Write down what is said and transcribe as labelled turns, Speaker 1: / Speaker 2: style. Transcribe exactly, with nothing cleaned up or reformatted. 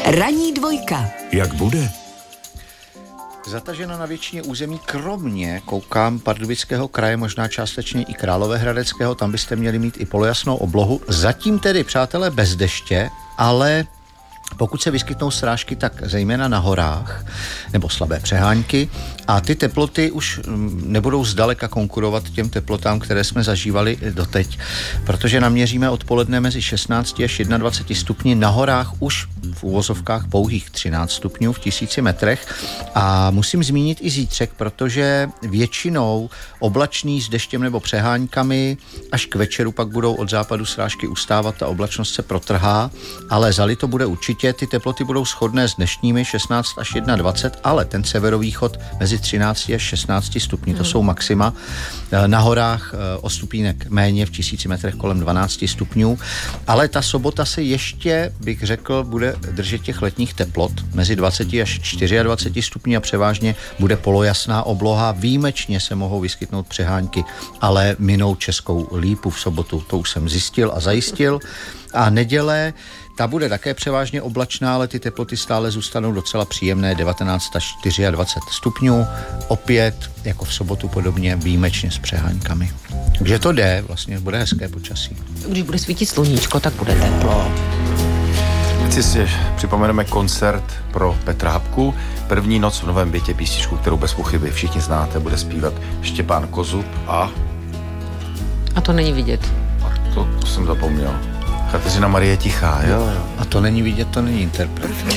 Speaker 1: Ranní dvojka.
Speaker 2: Jak bude?
Speaker 3: Zataženo na většině území, kromě, koukám, Pardubického kraje, možná částečně i Královéhradeckého, tam byste měli mít i polojasnou oblohu. Zatím tedy, přátelé, bez deště, ale pokud se vyskytnou srážky, tak zejména na horách nebo slabé přehánky a ty teploty už nebudou zdaleka konkurovat těm teplotám, které jsme zažívali doteď, protože naměříme odpoledne mezi šestnáct až dvacet jedna stupni, na horách už v uvozovkách pouhých třináct stupňů v tisíci metrech a musím zmínit i zítřek, protože většinou oblačný s deštěm nebo přeháňkami, až k večeru pak budou od západu srážky ustávat, ta oblačnost se protrhá, ale zali to bude určitě. Ty teploty budou shodné s dnešními šestnáct až dvacet jedna, ale ten severovýchod mezi třináct až šestnáct stupni, to jsou maxima. Na horách o stupínek méně, v tisíci metrech kolem dvanáct stupňů, ale ta sobota se ještě, bych řekl, bude držet těch letních teplot mezi dvacet až dvacet čtyři stupňů a převážně bude polojasná obloha. Výjimečně se mohou vyskytnout přehánky, ale minou Českou Lípu v sobotu, to už jsem zjistil a zajistil. A neděle, ta bude také převážně oblačná, ale ty teploty stále zůstanou docela příjemné, devatenáct až dvacet čtyři stupňů, opět jako v sobotu podobně, výjimečně s přeháňkami. Takže to jde, vlastně bude hezké počasí.
Speaker 1: Když bude svítit sluníčko, tak bude teplo.
Speaker 4: Chci si připomeneme koncert pro Petra Habku. První noc v Novém Bytě, písničku, kterou bez pochyby všichni znáte, bude zpívat Štěpán Kozub a...
Speaker 1: A to není vidět.
Speaker 4: A to, to jsem zapomněl. Kateřina Marie Tichá, jo?
Speaker 3: A to není vidět, to není interpret.